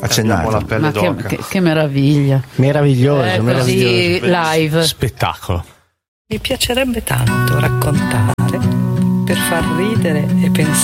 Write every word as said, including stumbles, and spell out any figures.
Accendiamo la pelle Ma d'oca. che, che, che meraviglia. Meraviglioso, Eh, meraviglioso. così live. Spettacolo. Mi piacerebbe tanto raccontare per far ridere e pensare